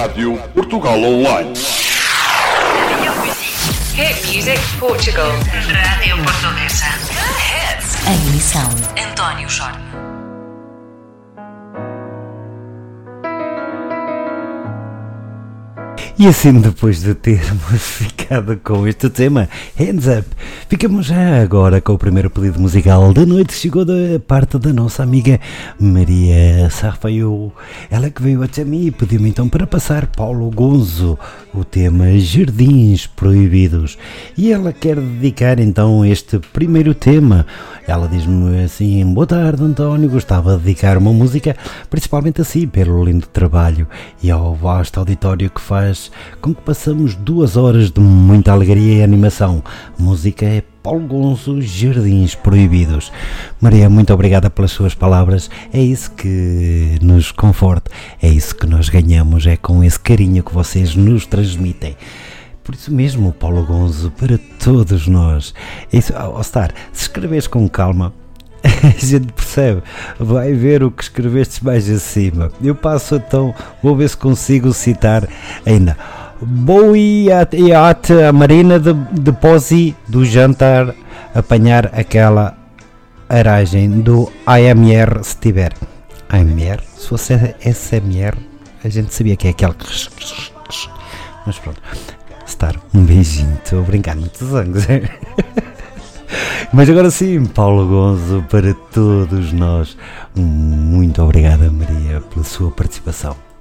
Rádio Portugal Online. Hit Music Portugal. Rádio Portuguesa. Hits. A emissão António Jorge. E assim, depois de termos ficado com este tema, Hands Up, ficamos já agora com o primeiro pedido musical da noite. Chegou da parte da nossa amiga Maria Sarfaiu. Ela que veio até mim e pediu-me então para passar Paulo Gonzo, o tema Jardins Proibidos. E ela quer dedicar então este primeiro tema. Ela diz-me assim: boa tarde, António, gostava de dedicar uma música principalmente assim, pelo lindo trabalho e ao vasto auditório que faz com que passamos 2 horas de muita alegria e animação. A música é Paulo Gonzo, Jardins Proibidos. Maria, muito obrigada pelas suas palavras. É isso que nos conforta, é isso que nós ganhamos, é com esse carinho que vocês nos transmitem. Por isso mesmo, Paulo Gonzo, para todos nós. Isso, Star, se escreves com calma, a gente percebe, vai ver o que escreveste mais acima. Eu passo então, vou ver se consigo citar ainda. Vou ir à marina depois do jantar apanhar aquela aragem do AMR se tiver. AMR? Se fosse SMR, a gente sabia que é aquele. Mas pronto. Star, um beijinho, estou a brincar muitos anos. Mas agora sim, Paulo Gonzo, para todos nós, muito obrigada, Maria, pela sua participação.